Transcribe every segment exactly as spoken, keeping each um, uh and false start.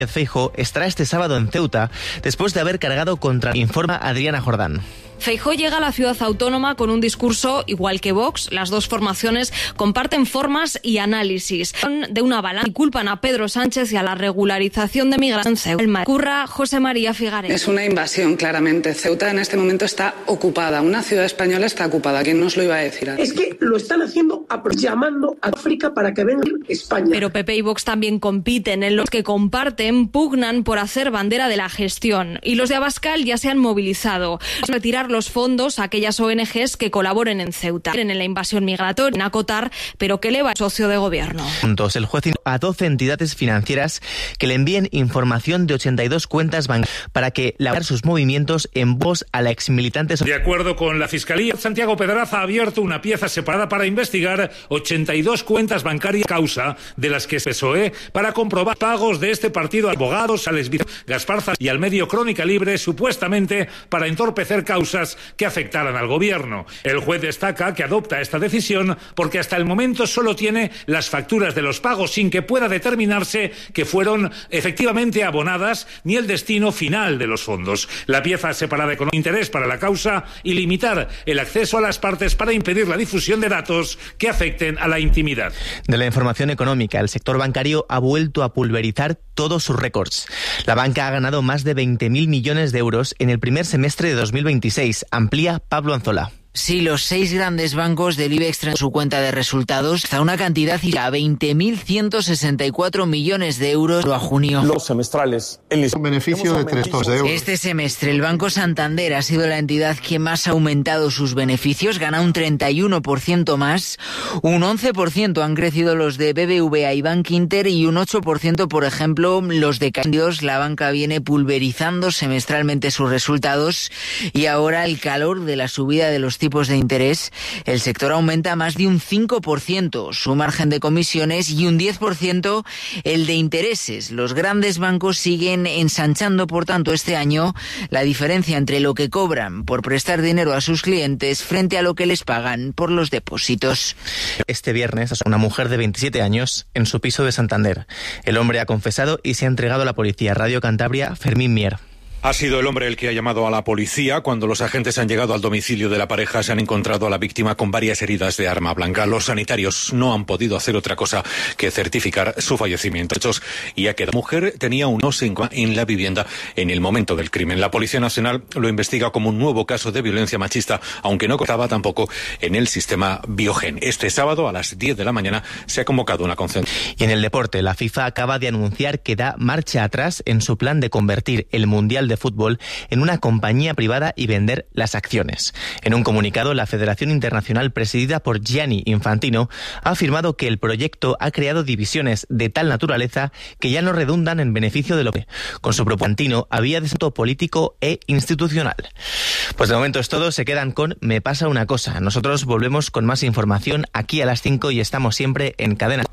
Feijóo estará este sábado en Ceuta después de haber cargado contra, informa Adriana Jordán. Feijóo llega a la ciudad autónoma con un discurso igual que Vox. Las dos formaciones comparten formas y análisis de una balanza y culpan a Pedro Sánchez y a la regularización de migrantes en Ceuta. Curra José María Figaré. Es una invasión, claramente. Ceuta en este momento está ocupada. Una ciudad española está ocupada. ¿Quién nos lo iba a decir? Es que lo están haciendo llamando a África para que venga a España. Pero P P y Vox también compiten. En los que comparten pugnan por hacer bandera de la gestión. Y los de Abascal ya se han movilizado. Retirar los fondos a aquellas O N Ges que colaboren en Ceuta, en la invasión migratoria, en acotar, pero que le va el socio de gobierno. Juntos, el juez a doce entidades financieras que le envíen información de ochenta y dos cuentas bancarias para que lavaran sus movimientos en voz a la exmilitante. De acuerdo con la Fiscalía, Santiago Pedraza ha abierto una pieza separada para investigar ochenta y dos cuentas bancarias causa de las que es P S O E para comprobar pagos de este partido a abogados, a Lesbia, Gasparza y al medio Crónica Libre, supuestamente para entorpecer causas que afectaran al gobierno. El juez destaca que adopta esta decisión porque hasta el momento solo tiene las facturas de los pagos sin que pueda determinarse que fueron efectivamente abonadas ni el destino final de los fondos. La pieza separada con interés para la causa y limitar el acceso a las partes para impedir la difusión de datos que afecten a la intimidad. De la información económica, el sector bancario ha vuelto a pulverizar todos sus récords. La banca ha ganado más de veinte mil millones de euros en el primer semestre de dos mil veintiséis. Amplía Pablo Anzola. Sí, los seis grandes bancos del IBEX traen su cuenta de resultados hasta una cantidad a veinte mil ciento sesenta y cuatro millones de euros a junio. Los semestrales, el beneficio de trescientos de euros. Este semestre el Banco Santander ha sido la entidad que más ha aumentado sus beneficios, gana un treinta y uno por ciento más, un once por ciento han crecido los de B B V A y Bankinter y un ocho por ciento, por ejemplo, los de Candios. La banca viene pulverizando semestralmente sus resultados y ahora el calor de la subida de los tipos de interés, el sector aumenta más de un cinco por ciento su margen de comisiones y un diez por ciento el de intereses. Los grandes bancos siguen ensanchando, por tanto, este año la diferencia entre lo que cobran por prestar dinero a sus clientes frente a lo que les pagan por los depósitos. Este viernes, una mujer de veintisiete años en su piso de Santander. El hombre ha confesado y se ha entregado a la policía. Radio Cantabria, Fermín Mier. Ha sido el hombre el que ha llamado a la policía. Cuando los agentes han llegado al domicilio de la pareja, se han encontrado a la víctima con varias heridas de arma blanca. Los sanitarios no han podido hacer otra cosa que certificar su fallecimiento. Y a que la mujer tenía un oso en la vivienda en el momento del crimen. La Policía Nacional lo investiga como un nuevo caso de violencia machista, aunque no contaba tampoco en el sistema Biogen. Este sábado a las diez de la mañana se ha convocado una concentración. Y en el deporte, la FIFA acaba de anunciar que da marcha atrás en su plan de convertir el Mundial de Fútbol en una compañía privada y vender las acciones. En un comunicado, la Federación Internacional, presidida por Gianni Infantino, ha afirmado que el proyecto ha creado divisiones de tal naturaleza que ya no redundan en beneficio de lo que, con su propio Infantino, había deseo político e institucional. Pues de momento es todo, se quedan con Me pasa una cosa. Nosotros volvemos con más información aquí a las cinco y estamos siempre en Cadena.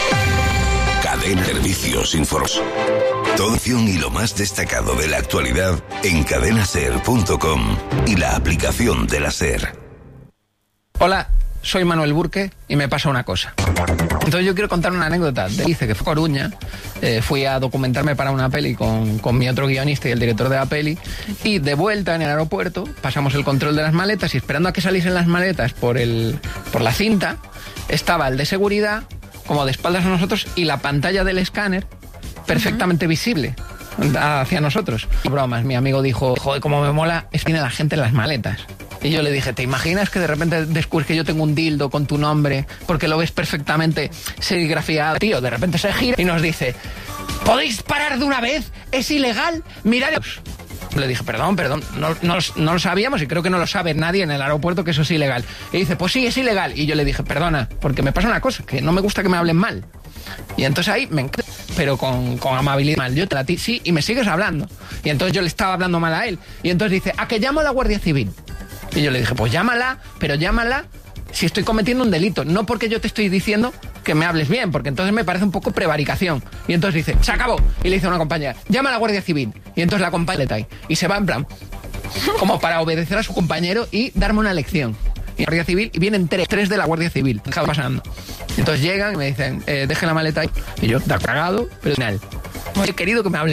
Cadena Servicios Inforos. Toda acción y lo más destacado de la actualidad en cadena ser punto com y la aplicación de la SER. Hola, soy Manuel Burque y me pasa una cosa. Entonces yo quiero contar una anécdota. Dice que fue a Coruña, eh, fui a documentarme para una peli con, con mi otro guionista y el director de la peli, y de vuelta en el aeropuerto pasamos el control de las maletas y esperando a que saliesen las maletas por, el, por la cinta, estaba el de seguridad como de espaldas a nosotros y la pantalla del escáner perfectamente visible hacia nosotros. Bromas, mi amigo dijo, joder, cómo me mola, es que tiene la gente en las maletas. Y yo le dije, ¿te imaginas que de repente descubres que yo tengo un dildo con tu nombre porque lo ves perfectamente serigrafiado? Tío, de repente se gira y nos dice, ¿podéis parar de una vez? ¿Es ilegal? Mirad. Le dije, perdón, perdón, no, no, no lo sabíamos y creo que no lo sabe nadie en el aeropuerto que eso es ilegal. Y dice, pues sí, es ilegal. Y yo le dije, perdona, porque me pasa una cosa, que no me gusta que me hablen mal. Y entonces ahí me encanta, pero con, con amabilidad. Yo te la ti, sí, y me sigues hablando. Y entonces yo le estaba hablando mal a él. Y entonces dice, ¿a que llamo a la Guardia Civil? Y yo le dije, pues llámala, pero llámala si estoy cometiendo un delito. No porque yo te estoy diciendo que me hables bien, porque entonces me parece un poco prevaricación. Y entonces dice, se acabó. Y le dice a una compañera, llama a la Guardia Civil. Y entonces la compañera ahí. Y se va en plan, como para obedecer a su compañero y darme una lección. Y la Guardia Civil, y vienen tres, tres de la Guardia Civil, está pasando. Entonces llegan y me dicen, eh, deje la maleta ahí. Y yo, da cagado, pero final. He querido que me hable.